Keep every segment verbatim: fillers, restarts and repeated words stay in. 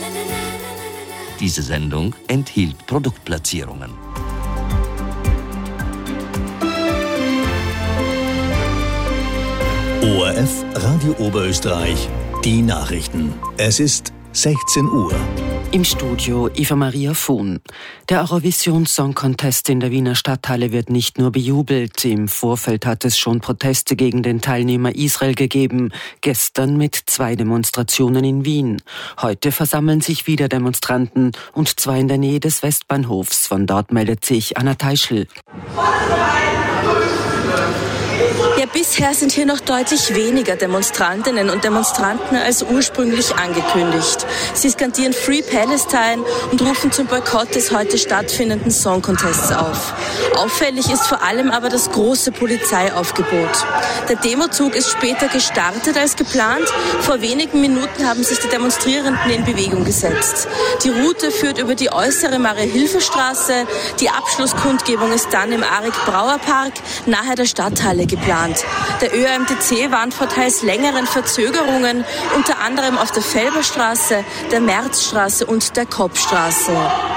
Diese Sendung enthielt Produktplatzierungen. O R F Radio Oberösterreich, die Nachrichten. Es ist sechzehn Uhr. Im Studio Eva Maria Fuhn. Der Eurovision Song Contest in der Wiener Stadthalle wird nicht nur bejubelt. Im Vorfeld hat es schon Proteste gegen den Teilnehmer Israel gegeben. Gestern mit zwei Demonstrationen in Wien. Heute versammeln sich wieder Demonstranten, und zwar in der Nähe des Westbahnhofs. Von dort meldet sich Anna Teischl. Ja, bisher sind hier noch deutlich weniger Demonstrantinnen und Demonstranten als ursprünglich angekündigt. Sie skandieren Free Palestine und rufen zum Boykott des heute stattfindenden Song Contests auf. Auffällig ist vor allem aber das große Polizeiaufgebot. Der Demozug ist später gestartet als geplant. Vor wenigen Minuten haben sich die Demonstrierenden in Bewegung gesetzt. Die Route führt über die äußere Marie-Hilfer-Straße. Die Abschlusskundgebung ist dann im Arik-Brauer-Park nahe der Stadthalle geplant. Der Ö A M T C warnt vor teils längeren Verzögerungen, unter anderem auf der Felberstraße, der Märzstraße und der Koppstraße.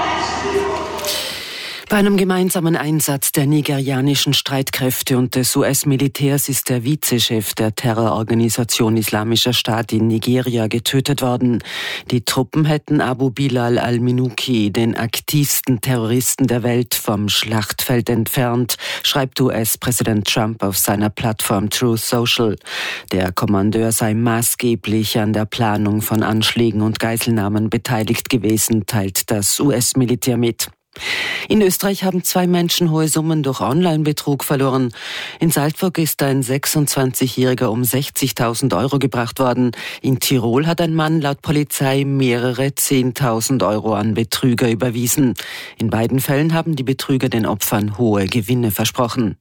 Bei einem gemeinsamen Einsatz der nigerianischen Streitkräfte und des U S-Militärs ist der Vizechef der Terrororganisation Islamischer Staat in Nigeria getötet worden. Die Truppen hätten Abu Bilal al-Minuki, den aktivsten Terroristen der Welt, vom Schlachtfeld entfernt, schreibt U S-Präsident Trump auf seiner Plattform Truth Social. Der Kommandeur sei maßgeblich an der Planung von Anschlägen und Geiselnahmen beteiligt gewesen, teilt das U S-Militär mit. In Österreich haben zwei Menschen hohe Summen durch Online-Betrug verloren. In Salzburg ist ein sechsundzwanzigjähriger um sechzigtausend Euro gebracht worden. In Tirol hat ein Mann laut Polizei mehrere zehntausend Euro an Betrüger überwiesen. In beiden Fällen haben die Betrüger den Opfern hohe Gewinne versprochen.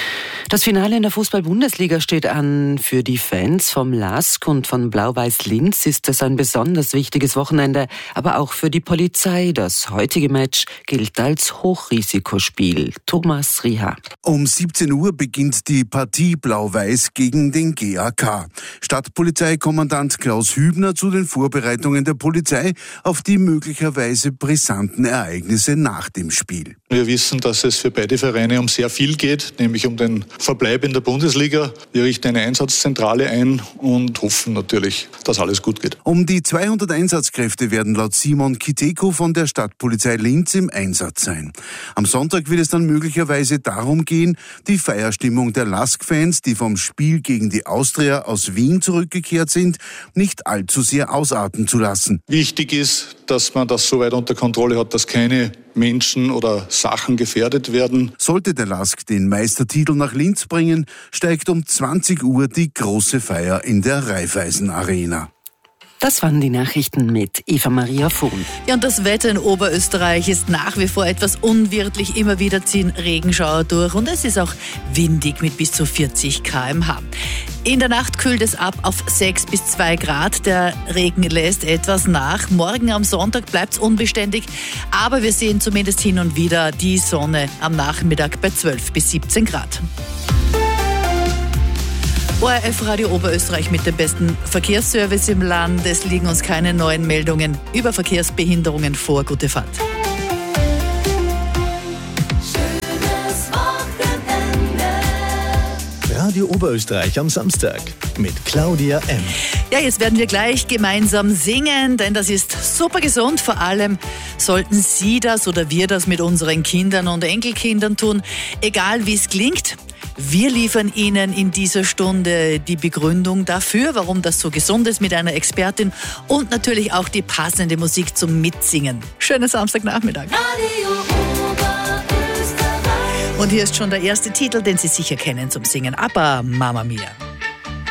Das Finale in der Fußball-Bundesliga steht an. Für die Fans vom L A S K und von Blau-Weiß Linz ist es ein besonders wichtiges Wochenende, aber auch für die Polizei. Das heutige Match gilt als Hochrisikospiel. Thomas Rieha. Um siebzehn Uhr beginnt die Partie Blau-Weiß gegen den G A K. Stadtpolizeikommandant Klaus Hübner zu den Vorbereitungen der Polizei auf die möglicherweise brisanten Ereignisse nach dem Spiel. Wir wissen, dass es für beide Vereine um sehr viel geht, nämlich um den Verbleib in der Bundesliga. Wir richten eine Einsatzzentrale ein und hoffen natürlich, dass alles gut geht. Um die zweihundert Einsatzkräfte werden laut Simon Kiteko von der Stadtpolizei Linz im Einsatz sein. Am Sonntag wird es dann möglicherweise darum gehen, die Feierstimmung der L A S K-Fans, die vom Spiel gegen die Austria aus Wien zurückgekehrt sind, nicht allzu sehr ausarten zu lassen. Wichtig ist, dass man das so weit unter Kontrolle hat, dass keine Menschen oder Sachen gefährdet werden. Sollte der L A S K den Meistertitel nach Linz bringen, steigt um zwanzig Uhr die große Feier in der Raiffeisen Arena. Das waren die Nachrichten mit Eva Maria Fuhn. Ja, und das Wetter in Oberösterreich ist nach wie vor etwas unwirtlich. Immer wieder ziehen Regenschauer durch und es ist auch windig mit bis zu vierzig Kilometer pro Stunde. In der Nacht kühlt es ab auf sechs bis zwei Grad. Der Regen lässt etwas nach. Morgen am Sonntag bleibt es unbeständig, aber wir sehen zumindest hin und wieder die Sonne am Nachmittag bei zwölf bis siebzehn Grad. O R F Radio Oberösterreich mit dem besten Verkehrsservice im Land. Es liegen uns keine neuen Meldungen über Verkehrsbehinderungen vor. Gute Fahrt. Radio Oberösterreich am Samstag mit Claudia M. Ja, jetzt werden wir gleich gemeinsam singen, denn das ist super gesund. Vor allem sollten Sie das oder wir das mit unseren Kindern und Enkelkindern tun, egal wie es klingt. Wir liefern Ihnen in dieser Stunde die Begründung dafür, warum das so gesund ist, mit einer Expertin und natürlich auch die passende Musik zum Mitsingen. Schönen Samstagnachmittag. Und hier ist schon der erste Titel, den Sie sicher kennen zum Singen. Aber Mamma Mia.